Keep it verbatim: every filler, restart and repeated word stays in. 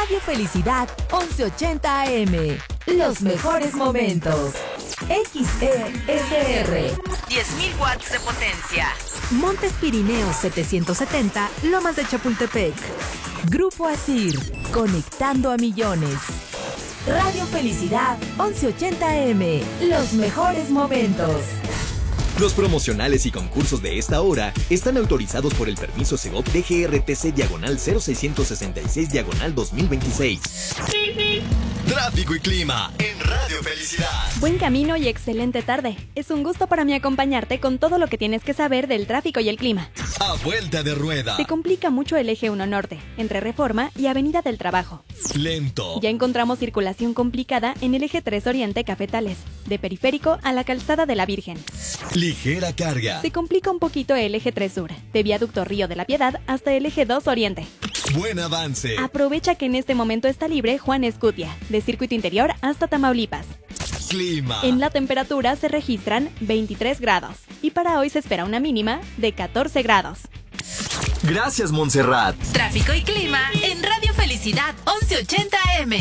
Radio Felicidad once ochenta A M. Los mejores momentos. X E S R. diez mil watts de potencia. Montes Pirineos setecientos setenta, Lomas de Chapultepec. Grupo Asir, conectando a millones. Radio Felicidad once ochenta A M. Los mejores momentos. Los promocionales y concursos de esta hora están autorizados por el permiso Segov D G R T C diagonal cero seiscientos sesenta y seis diagonal dos mil veintiséis. Tráfico y clima en Radio Felicidad. Buen camino y excelente tarde. Es un gusto para mí acompañarte con todo lo que tienes que saber del tráfico y el clima. A vuelta de rueda. Se complica mucho el eje uno Norte, entre Reforma y Avenida del Trabajo. Lento. Ya encontramos circulación complicada en el eje tres Oriente Cafetales, de Periférico a la Calzada de la Virgen. Ligera carga. Se complica un poquito el eje tres Sur, de Viaducto Río de la Piedad hasta el eje dos Oriente. Buen avance. Aprovecha que en este momento está libre Juan Escutia, de Circuito Interior hasta Tamaulipas. Clima. En la temperatura se registran veintitrés grados y para hoy se espera una mínima de catorce grados. Gracias, Montserrat. Tráfico y clima en Radio Felicidad once ochenta A M.